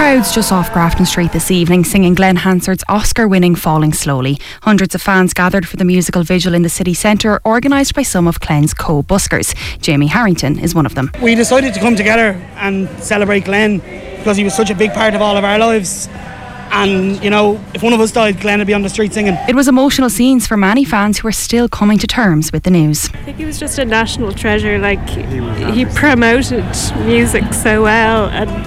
Crowds just off Grafton Street this evening singing Glenn Hansard's Oscar-winning Falling Slowly. Hundreds of fans gathered for the musical vigil in the city centre, organised by some of Glenn's co-buskers. Jamie Harrington is one of them. We decided to come together and celebrate Glenn because he was such a big part of all of our lives. And, you know, if one of us died, Glenn would be on the street singing. It was emotional scenes for many fans who are still coming to terms with the news. I think he was just a national treasure. Like, he promoted music so well,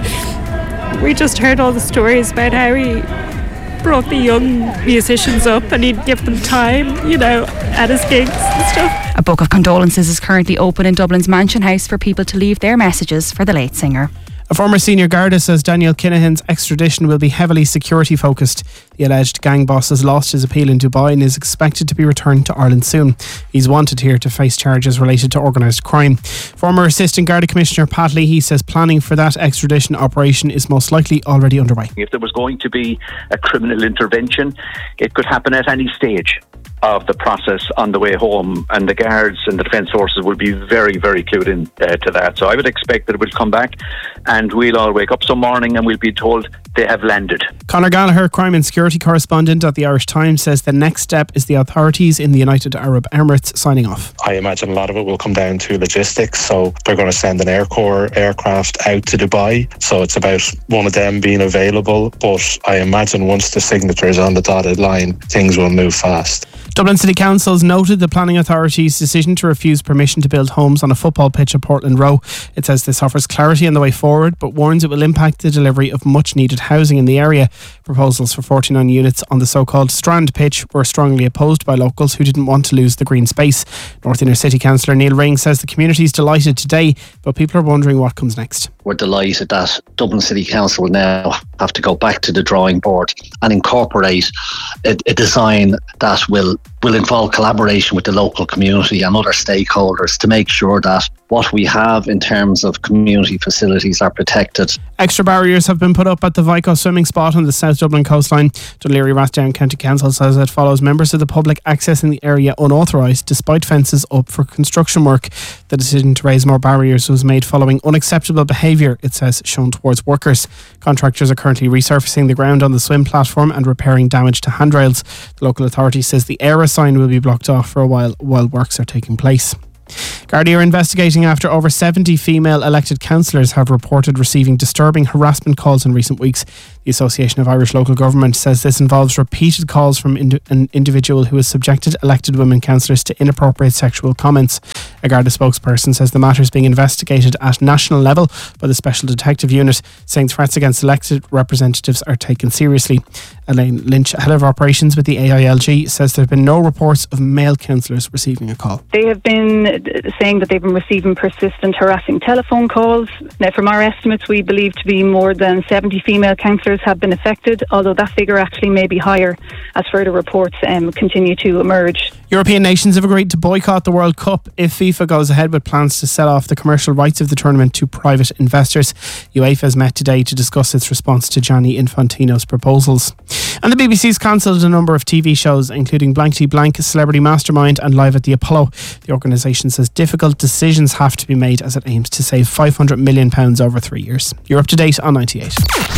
and we just heard all the stories about how he brought the young musicians up and he'd give them time, you know, at his gigs and stuff. A book of condolences is currently open in Dublin's Mansion House for people to leave their messages for the late singer. A former senior Garda says Daniel Kinahan's extradition will be heavily security focused. The alleged gang boss has lost his appeal in Dubai and is expected to be returned to Ireland soon. He's wanted here to face charges related to organised crime. Former Assistant Garda Commissioner Pat Leahy says planning for that extradition operation is most likely already underway. If there was going to be a criminal intervention, it could happen at any stage of the process on the way home, and the guards and the defence forces will be very, very clued in to that. So I would expect that it will come back and we'll all wake up some morning and we'll be told they have landed. Conor Gallagher, crime and security correspondent at the Irish Times, says the next step is the authorities in the United Arab Emirates signing off. I imagine a lot of it will come down to logistics, so they're going to send an Air Corps aircraft out to Dubai, so it's about one of them being available, but I imagine once the signature is on the dotted line, things will move fast. Dublin City Council has noted the planning authority's decision to refuse permission to build homes on a football pitch at Portland Row. It says this offers clarity on the way forward, but warns it will impact the delivery of much needed housing in the area. Proposals for 49 units on the so-called Strand pitch were strongly opposed by locals who didn't want to lose the green space. North Inner City Councillor Neil Ring says the community is delighted today, but people are wondering what comes next. We're delighted that Dublin City Council will now have to go back to the drawing board and incorporate a design that will involve collaboration with the local community and other stakeholders to make sure that what we have in terms of community facilities are protected. Extra barriers have been put up at the Vico swimming spot on the South Dublin coastline. Dún Laoghaire Rathdown County Council says it follows members of the public accessing the area unauthorised despite fences up for construction work. The decision to raise more barriers was made following unacceptable behaviour, it says, shown towards workers. Contractors are currently resurfacing the ground on the swim platform and repairing damage to handrails. The local authority says the ERA sign will be blocked off for a while works are taking place. Gardaí are investigating after over 70 female elected councillors have reported receiving disturbing harassment calls in recent weeks. The Association of Irish Local Government says this involves repeated calls from an individual who has subjected elected women councillors to inappropriate sexual comments. A Garda spokesperson says the matter is being investigated at national level by the Special Detective Unit, saying threats against elected representatives are taken seriously. Elaine Lynch, head of operations with the AILG, says there have been no reports of male councillors receiving a call. They have been saying that they've been receiving persistent harassing telephone calls. Now, from our estimates, we believe to be more than 70 female councillors have been affected, although that figure actually may be higher as further reports continue to emerge. European nations have agreed to boycott the World Cup if FIFA goes ahead with plans to sell off the commercial rights of the tournament to private investors. UEFA has met today to discuss its response to Gianni Infantino's proposals. And the BBC's cancelled a number of TV shows, including Blankety Blank, Celebrity Mastermind and Live at the Apollo. The organisation says difficult decisions have to be made as it aims to save £500 million over 3 years. You're up to date on 98.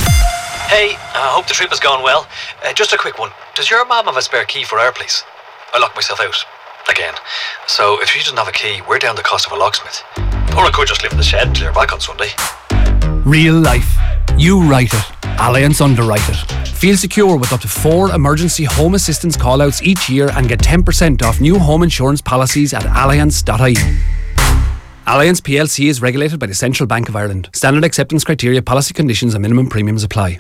Hey, I hope the trip has gone well. Just a quick one. Does your mum have a spare key for our place? I locked myself out. Again. So if she doesn't have a key, we're down the cost of a locksmith. Or I could just live in the shed until you're back on Sunday. Real life. You write it. Allianz underwrite it. Feel secure with up to 4 emergency home assistance call-outs each year and get 10% off new home insurance policies at allianz.ie. Allianz PLC is regulated by the Central Bank of Ireland. Standard acceptance criteria, policy conditions and minimum premiums apply.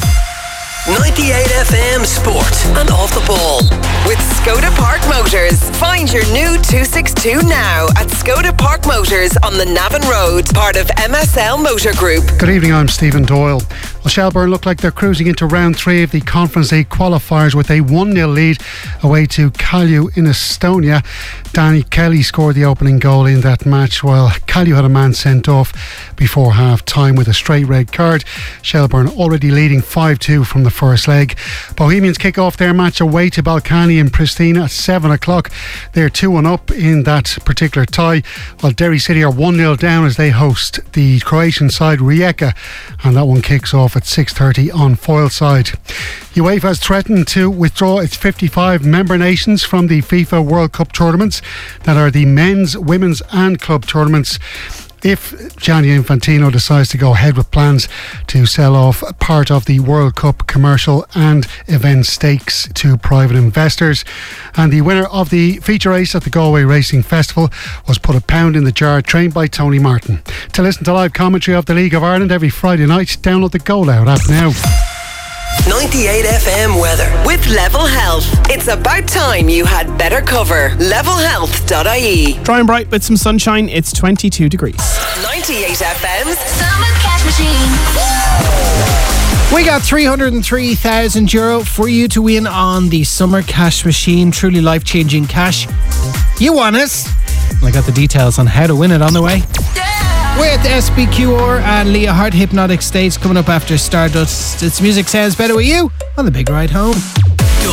98 FM Sport and Off the Ball. With Skoda Park Motors. Find your new 262 now at Skoda Park Motors on the Navan Road, part of MSL Motor Group. Good evening, I'm Stephen Doyle. Well, Shelbourne look like they're cruising into round 3 of the Conference League qualifiers with a 1-0 lead away to Kalju in Estonia. Danny Kelly scored the opening goal in that match, while Kalju had a man sent off before half time with a straight red card. Shelbourne already leading 5-2 from the first leg. Bohemians kick off their match away to Balkany in Pristina at 7 o'clock. They're 2-1 up in that particular tie, while Derry City are 1-0 down as they host the Croatian side Rijeka, and that one kicks off at 6:30 on Foyle side. UEFA has threatened to withdraw its 55 member nations from the FIFA World Cup tournaments that are the men's, women's and club tournaments if Gianni Infantino decides to go ahead with plans to sell off part of the World Cup commercial and event stakes to private investors. And the winner of the feature race at the Galway Racing Festival was put £1 in the jar, trained by Tony Martin. To listen to live commentary of the League of Ireland every Friday night, download the Go Loud app now. 98 FM weather with Level Health. It's about time you had better cover. Levelhealth.ie. Dry and bright with some sunshine. It's 22 degrees. 98 FM's Summer Cash Machine. We got €303,000 for you to win on the Summer Cash Machine. Truly life-changing cash. You won it. I got the details on how to win it on the way. With SBQR and Leah Hart, Hypnotic States coming up after Stardust. It's Music Sounds Better With You on the Big Ride Home.